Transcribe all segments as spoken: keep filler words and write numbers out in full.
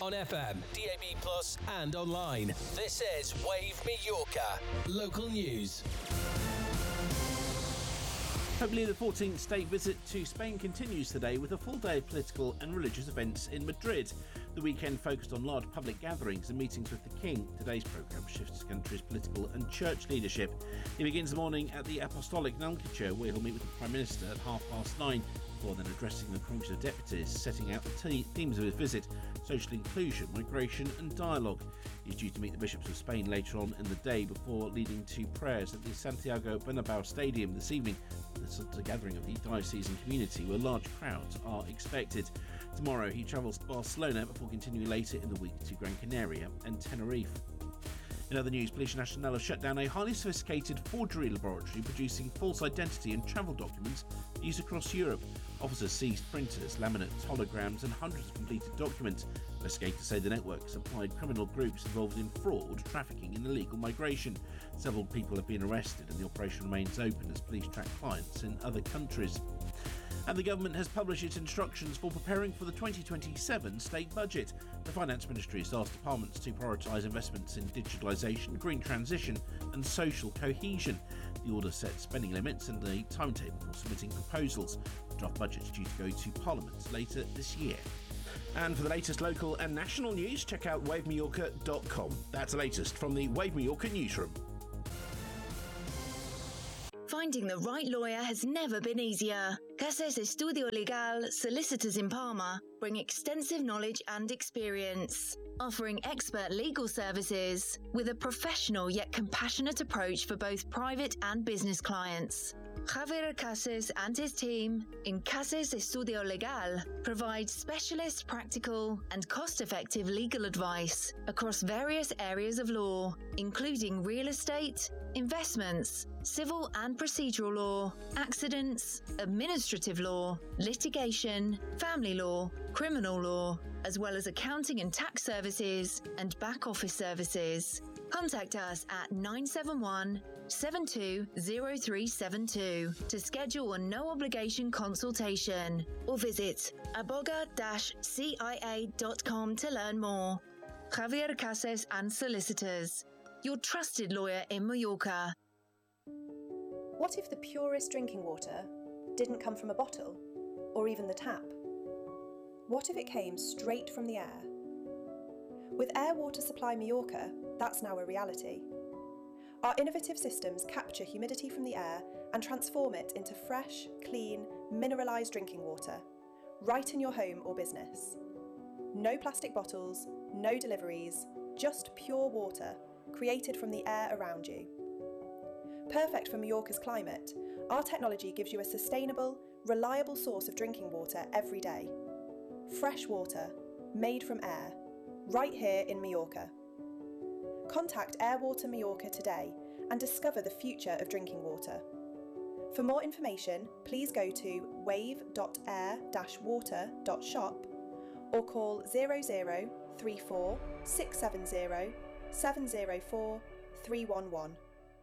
on F M, D A B plus, and online. This is Wave Mallorca. Local news. Pope the fourteenth state visit to Spain continues today with a full day of political and religious events in Madrid. The weekend focused on large public gatherings and meetings with the King. Today's programme shifts the country's political and church leadership. He begins the morning at the Apostolic Nuncio, where he'll meet with the Prime Minister at half past nine, before then addressing the Congress of Deputies, setting out the t- themes of his visit: social inclusion, migration and dialogue. He's due to meet the bishops of Spain later on in the day before leading to prayers at the Santiago Bernabeu Stadium this evening. It's a gathering of the diocesan community where large crowds are expected. Tomorrow he travels to Barcelona before continuing later in the week to Gran Canaria and Tenerife. In other news, Policia Nacional have shut down a highly sophisticated forgery laboratory producing false identity and travel documents used across Europe. Officers seized printers, laminates, holograms and hundreds of completed documents. Investigators say the network supplied criminal groups involved in fraud, trafficking and illegal migration. Several people have been arrested and the operation remains open as police track clients in other countries. And the government has published its instructions for preparing for the twenty twenty-seven state budget. The Finance Ministry has asked departments to prioritise investments in digitalisation, green transition and social cohesion. The order sets spending limits and a timetable for submitting proposals. The draft budget is due to go to Parliament later this year. And for the latest local and national news, check out wave mallorca dot com. That's the latest from the Wave Mallorca newsroom. Finding the right lawyer has never been easier. Cases Estudio Legal solicitors in Palma bring extensive knowledge and experience, offering expert legal services with a professional yet compassionate approach for both private and business clients. Javier Cases and his team in Cases Estudio Legal provide specialist, practical and cost-effective legal advice across various areas of law, including real estate, investments, civil and procedural law, accidents, administrative law, litigation, family law, criminal law, as well as accounting and tax services and back office services. Contact us at nine seven one, seven two zero three seven two to schedule a no-obligation consultation or visit aboga dash c i a dot com to learn more. Javier Cases and Solicitors, your trusted lawyer in Mallorca. What if the purest drinking water didn't come from a bottle or even the tap? What if it came straight from the air? With Air Water Supply Mallorca, that's now a reality. Our innovative systems capture humidity from the air and transform it into fresh, clean, mineralised drinking water, right in your home or business. No plastic bottles, no deliveries, just pure water, created from the air around you. Perfect for Mallorca's climate, our technology gives you a sustainable, reliable source of drinking water every day. Fresh water, made from air, right here in Mallorca. Contact Airwater Mallorca today and discover the future of drinking water. For more information, please go to wave dot air dash water dot shop or call zero zero three four six seven zero seven zero four three one one.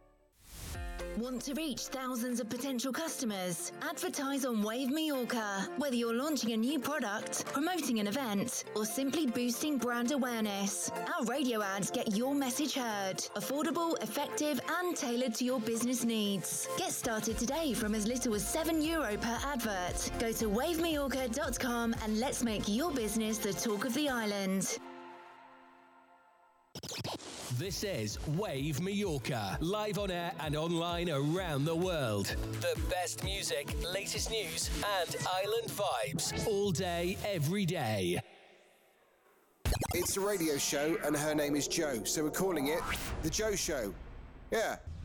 Want to reach thousands of potential customers? Advertise on Wave Mallorca. Whether you're launching a new product, promoting an event, or simply boosting brand awareness, our radio ads get your message heard. Affordable, effective, and tailored to your business needs. Get started today from as little as seven euro per advert. Go to wave mallorca dot com and let's make your business the talk of the island. This is Wave Mallorca, live on air and online around the world. The best music, latest news, and island vibes all day, every day. It's a radio show and her name is Jo, so we're calling it The Jo Show. Yeah.